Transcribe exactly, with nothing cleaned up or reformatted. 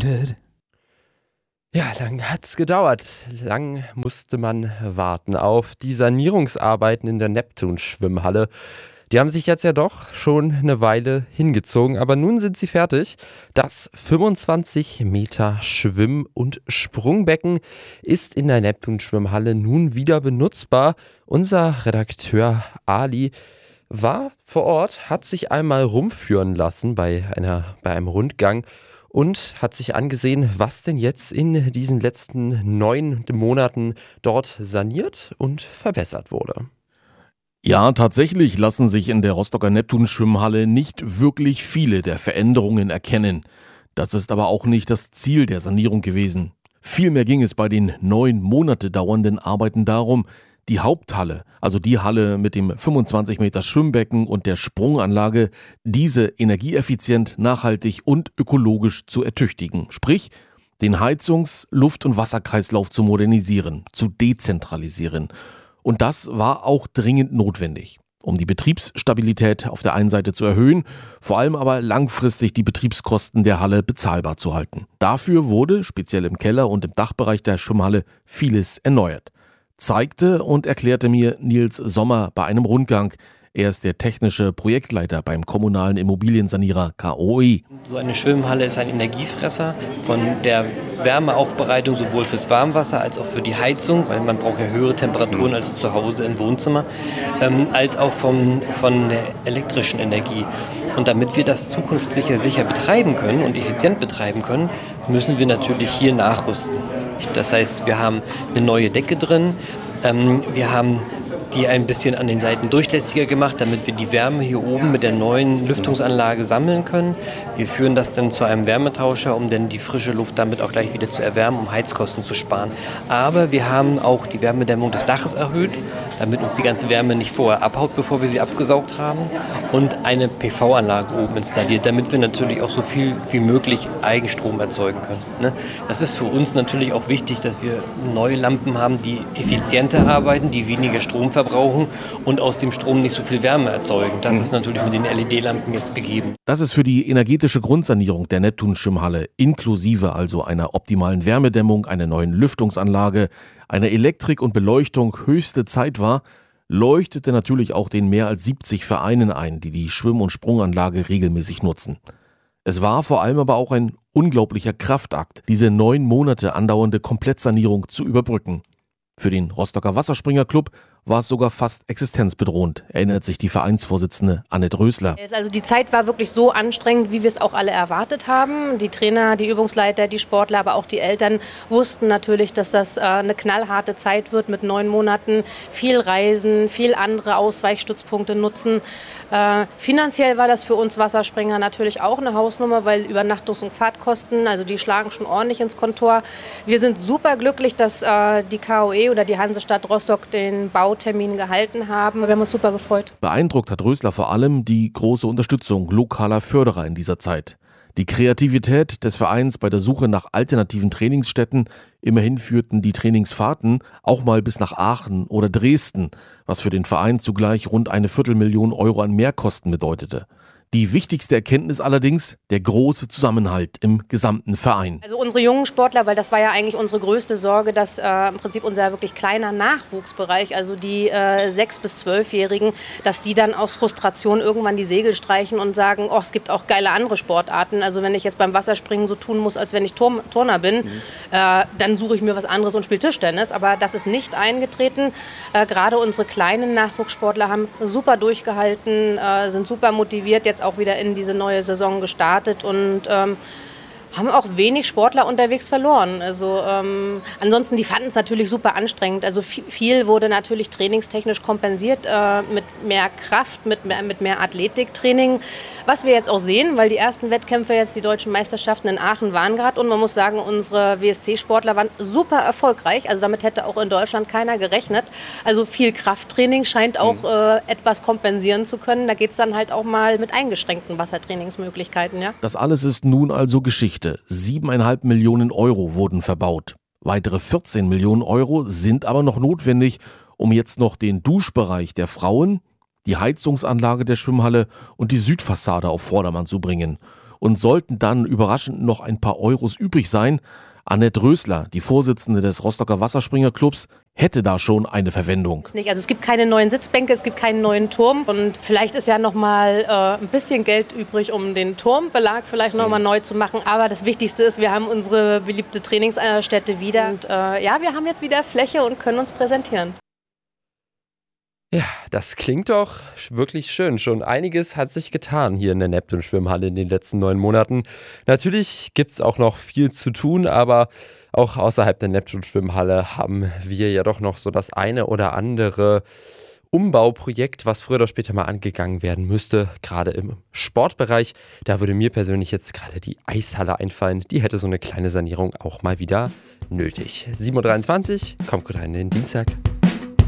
beendet. Ja, lang hat's gedauert. Lang musste man warten auf die Sanierungsarbeiten in der Neptun-Schwimmhalle. Die haben sich jetzt ja doch schon eine Weile hingezogen, aber nun sind sie fertig. Das fünfundzwanzig Meter Schwimm- und Sprungbecken ist in der Neptun-Schwimmhalle nun wieder benutzbar. Unser Redakteur Ali war vor Ort, hat sich einmal rumführen lassen bei einer, bei einem Rundgang und hat sich angesehen, was denn jetzt in diesen letzten neun Monaten dort saniert und verbessert wurde. Ja, tatsächlich lassen sich in der Rostocker Neptun-Schwimmhalle nicht wirklich viele der Veränderungen erkennen. Das ist aber auch nicht das Ziel der Sanierung gewesen. Vielmehr ging es bei den neun Monate dauernden Arbeiten darum, die Haupthalle, also die Halle mit dem fünfundzwanzig Meter Schwimmbecken und der Sprunganlage, diese energieeffizient, nachhaltig und ökologisch zu ertüchtigen. Sprich, den Heizungs-, Luft- und Wasserkreislauf zu modernisieren, zu dezentralisieren. Und das war auch dringend notwendig, um die Betriebsstabilität auf der einen Seite zu erhöhen, vor allem aber langfristig die Betriebskosten der Halle bezahlbar zu halten. Dafür wurde, speziell im Keller und im Dachbereich der Schwimmhalle, vieles erneuert. Zeigte und erklärte mir Nils Sommer bei einem Rundgang. Er ist der technische Projektleiter beim kommunalen Immobiliensanierer K O E. So eine Schwimmhalle ist ein Energiefresser von der Wärmeaufbereitung sowohl fürs Warmwasser als auch für die Heizung, weil man braucht ja höhere Temperaturen als zu Hause im Wohnzimmer, ähm, als auch vom, von der elektrischen Energie. Und damit wir das zukunftssicher sicher betreiben können und effizient betreiben können, müssen wir natürlich hier nachrüsten. Das heißt, wir haben eine neue Decke drin, ähm, wir haben die ein bisschen an den Seiten durchlässiger gemacht, damit wir die Wärme hier oben mit der neuen Lüftungsanlage sammeln können. Wir führen das dann zu einem Wärmetauscher, um dann die frische Luft damit auch gleich wieder zu erwärmen, um Heizkosten zu sparen. Aber wir haben auch die Wärmedämmung des Daches erhöht, damit uns die ganze Wärme nicht vorher abhaut, bevor wir sie abgesaugt haben. Und eine P V-Anlage oben installiert, damit wir natürlich auch so viel wie möglich Eigenstrom erzeugen können. Das ist für uns natürlich auch wichtig, dass wir neue Lampen haben, die effizienter arbeiten, die weniger Strom verbrauchen und aus dem Strom nicht so viel Wärme erzeugen. Das ist natürlich mit den L E D-Lampen jetzt gegeben. Das ist für die energetische Grundsanierung der Neptun-Schwimmhalle, inklusive also einer optimalen Wärmedämmung, einer neuen Lüftungsanlage, einer Elektrik und Beleuchtung höchste Zeit war, leuchtete natürlich auch den mehr als siebzig Vereinen ein, die die Schwimm- und Sprunganlage regelmäßig nutzen. Es war vor allem aber auch ein unglaublicher Kraftakt, diese neun Monate andauernde Komplettsanierung zu überbrücken. Für den Rostocker Wasserspringerclub war es sogar fast existenzbedrohend, erinnert sich die Vereinsvorsitzende Annette Rösler. Also die Zeit war wirklich so anstrengend, wie wir es auch alle erwartet haben. Die Trainer, die Übungsleiter, die Sportler, aber auch die Eltern wussten natürlich, dass das äh, eine knallharte Zeit wird mit neun Monaten. Viel Reisen, viel andere Ausweichstützpunkte nutzen. Äh, finanziell war das für uns Wasserspringer natürlich auch eine Hausnummer, weil Übernachtungs- und Fahrtkosten, also die schlagen schon ordentlich ins Kontor. Wir sind super glücklich, dass äh, die K O E oder die Hansestadt Rostock den Bautermin gehalten haben. Wir haben uns super gefreut. Beeindruckt hat Rösler vor allem die große Unterstützung lokaler Förderer in dieser Zeit. Die Kreativität des Vereins bei der Suche nach alternativen Trainingsstätten, immerhin führten die Trainingsfahrten auch mal bis nach Aachen oder Dresden, was für den Verein zugleich rund eine Viertelmillion Euro an Mehrkosten bedeutete. Die wichtigste Erkenntnis allerdings, der große Zusammenhalt im gesamten Verein. Also unsere jungen Sportler, weil das war ja eigentlich unsere größte Sorge, dass äh, im Prinzip unser wirklich kleiner Nachwuchsbereich, also die äh, sechs- bis zwölfjährigen, dass die dann aus Frustration irgendwann die Segel streichen und sagen, oh, es gibt auch geile andere Sportarten. Also wenn ich jetzt beim Wasserspringen so tun muss, als wenn ich Turm- Turner bin, mhm. äh, dann suche ich mir was anderes und spiele Tischtennis. Aber das ist nicht eingetreten. Äh, gerade unsere kleinen Nachwuchssportler haben super durchgehalten, äh, sind super motiviert, jetzt auch wieder in diese neue Saison gestartet und ähm, haben auch wenig Sportler unterwegs verloren. Also ähm, ansonsten, die fanden es natürlich super anstrengend. Also viel, viel wurde natürlich trainingstechnisch kompensiert äh, mit mehr Kraft, mit mehr, mit mehr Athletiktraining. Was wir jetzt auch sehen, weil die ersten Wettkämpfe jetzt, die deutschen Meisterschaften in Aachen waren gerade und man muss sagen, unsere W S C-Sportler waren super erfolgreich. Also damit hätte auch in Deutschland keiner gerechnet. Also viel Krafttraining scheint auch mhm. äh, etwas kompensieren zu können. Da geht es dann halt auch mal mit eingeschränkten Wassertrainingsmöglichkeiten. Ja? Das alles ist nun also Geschichte. Siebeneinhalb Millionen Euro wurden verbaut. Weitere vierzehn Millionen Euro sind aber noch notwendig, um jetzt noch den Duschbereich der Frauen, die Heizungsanlage der Schwimmhalle und die Südfassade auf Vordermann zu bringen. Und sollten dann überraschend noch ein paar Euros übrig sein, Annette Rösler, die Vorsitzende des Rostocker Wasserspringerclubs, hätte da schon eine Verwendung. Nicht. Also es gibt keine neuen Sitzbänke, es gibt keinen neuen Turm und vielleicht ist ja noch mal äh, ein bisschen Geld übrig, um den Turmbelag vielleicht noch mal neu zu machen. Aber das Wichtigste ist, wir haben unsere beliebte Trainingsstätte wieder und äh, ja, wir haben jetzt wieder Fläche und können uns präsentieren. Ja, das klingt doch wirklich schön. Schon einiges hat sich getan hier in der Neptun-Schwimmhalle in den letzten neun Monaten. Natürlich gibt es auch noch viel zu tun, aber auch außerhalb der Neptun-Schwimmhalle haben wir ja doch noch so das eine oder andere Umbauprojekt, was früher oder später mal angegangen werden müsste, gerade im Sportbereich. Da würde mir persönlich jetzt gerade die Eishalle einfallen. Die hätte so eine kleine Sanierung auch mal wieder nötig. sieben Uhr dreiundzwanzig, kommt gut rein in den Dienstag.